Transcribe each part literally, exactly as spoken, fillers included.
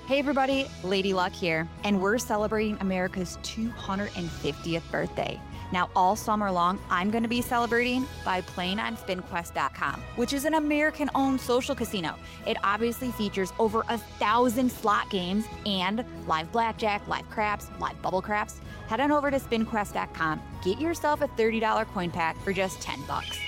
Hey everybody, Lady Luck here, and we're celebrating America's two hundred fiftieth birthday. Now, all summer long, I'm going to be celebrating by playing on spin quest dot com, which is an American-owned social casino. It obviously features over a thousand slot games and live blackjack, live craps, live bubble craps. Head on over to spin quest dot com, get yourself a thirty dollars coin pack for just ten bucks.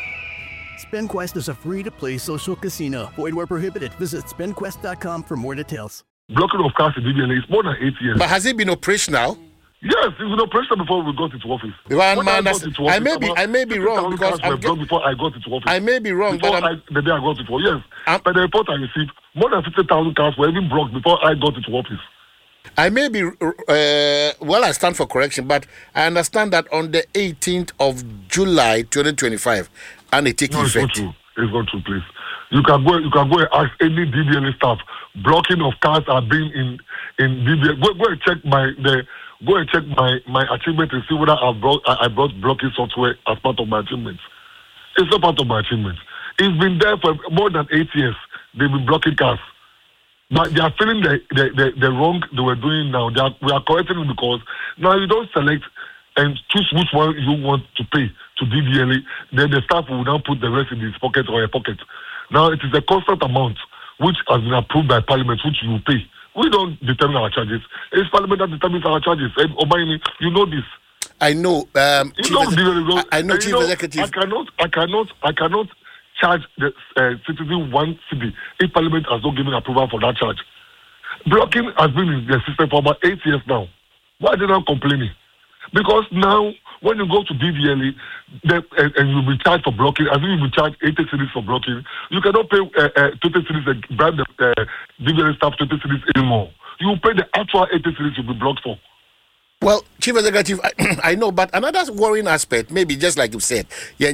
SpinQuest is a free-to-play social casino. Void where prohibited. Visit spin quest dot com for more details. Blocking of cars in D V L A is more than eight years. But has it been operational? Yes, it was operational before we got into office. One man, I, office, I may be, I may be wrong because I'm get, before I got into office. I may be wrong, before but I, the day I got into office, yes. I'm, by the report I received, more than fifty thousand cars were even blocked before I got into office. I may be, uh, well, I stand for correction, but I understand that on the eighteenth of July, twenty twenty-five, and it takes no, effect. It's not true. It's not true, please. You can go. You can go and ask any D V L A staff. Blocking of cars are being in in D V L A. Go, go and check my the. Go and check my, my achievement and see whether I brought I, I brought blocking software as part of my achievements. It's not part of my achievements. It's been there for more than eight years. They've been blocking cars, but they are feeling the the, the, the wrong they were doing now. They are, we are correcting it because now you don't select and choose which one you want to pay to D V L A. Then the staff will now put the rest in his pocket or her pocket. Now it is a constant amount which has been approved by Parliament, which you pay. We don't determine our charges. It's Parliament that determines our charges. And Obaini, you know this. I know. Um, you know, exe- I, I know, Chief you know, Executive. I cannot, I cannot, I cannot charge the uh, citizen one city if Parliament has not given approval for that charge. Blocking has been in the system for about eight years now. Why are they not complaining? Because now, when you go to D V L A the, and, and you'll be charged for blocking, as if you'll be charged eighty cedis for blocking, you cannot pay uh, uh, twenty cedis and bribe the uh, D V L A staff twenty cedis anymore. You will pay the actual eighty cedis you'll be blocked for. Well, Chief Executive, I, I know, but another worrying aspect, maybe just like you said, yeah,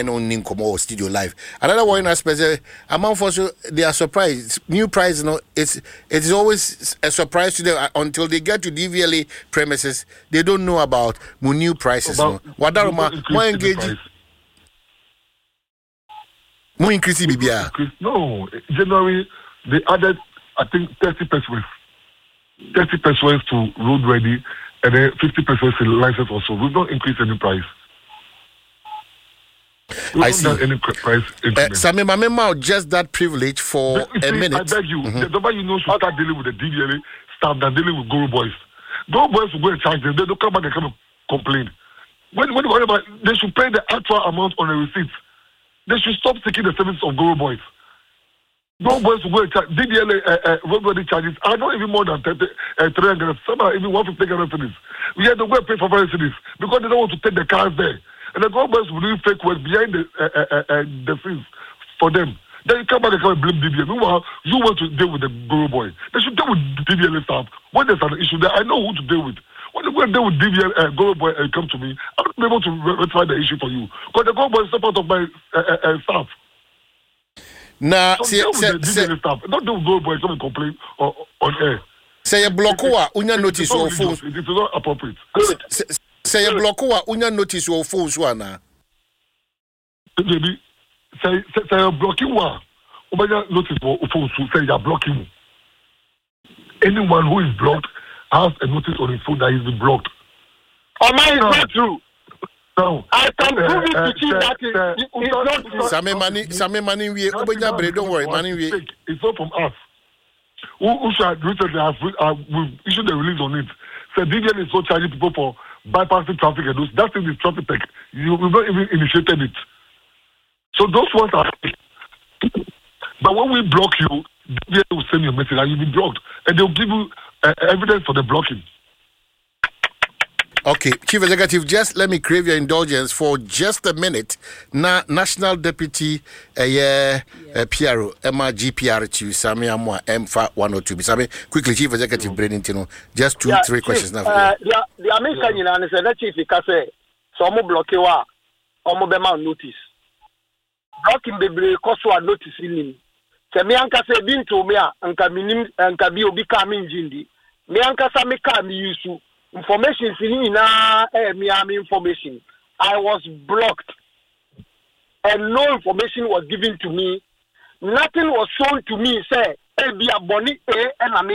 studio live. Another worrying aspect, uh, among us, they are surprised. New price, you know, it's it's always a surprise to them until they get to D V L A premises. They don't know about new prices. About, what are more engaging? More increasing, B B R. No, January they added, I think, thirty pesos, thirty pesos to road ready. And then fifty percent license also. We've not increased any price. We've I not see. done any price increment. Uh, Sami Mamema, just that privilege for you a see, minute. I beg you, mm-hmm. the number you know should start dealing with the D V L A staff than dealing with Guru Boys. Guru Boys will go and charge them. They don't come back and come and complain. When, when, whenever, they should pay the actual amount on the receipts. They should stop taking the service of Guru Boys. No boys will go and charge. D D L A uh, uh, roadworthy charges are not even more than thirty, uh, three hundred. Some are even one hundred fifty cedis. We had to go and pay for five cedis because they don't want to take the cars there. And the government will do fake work behind the uh, uh, uh, the scenes for them. Then you come back and come and blame D V L A. Meanwhile, you want to deal with the Guru Boy. They should deal with D V L A staff. When there's an issue there, I know who to deal with. When you go and deal with D V L A, uh, Guru Boy, and uh, come to me, I'm not able to rectify the issue for you. Because the Guru Boy is not part of my uh, uh, uh, staff. Nah, so say, say, say, staff. Not do go boy come and complain on, on air. Say a blockoa, unya notice your phone. It is not appropriate. Say, say a blockoa, unya notice your phone, Swana. Baby, say say a blocking one. Unya notice your phone. Say you are blocking. Anyone who is blocked has a notice on his phone that he's been blocked. Oh, mine is not true. No, I can prove it to you that it, it's not true. Same money, same money. We, don't worry, money. We. It's not from us. Who, who should recently have uh, we issued a release on it? So D V L is so charging people for bypassing traffic and those. That thing is traffic tech. You we've not even initiated it. So those ones are. But when we block you, D V L will send you a message and you'll be blocked, and they'll give you uh, evidence for the blocking. Okay, Chief Executive, just let me crave your indulgence for just a minute. Na National Deputy uh, yeah, uh, P R O, M R G P R two, Sami Amwa, M F A one oh two. Sami, quickly, Chief Executive, mm-hmm. Brennan, just two, yeah, three Chief, questions now. Uh, the, the American yeah. Union said that Chief, because so I'm blocking wa, I'm be notice. Blocking the cost wa notice in him. Se me anka se bintu me anka minim anka bi obi ka me njindi. Me anka sa me ka mi yusu. Information in na eh, Miami information. I was blocked, and no information was given to me. Nothing was shown to me. Say, eh, be a bonny, eh, and I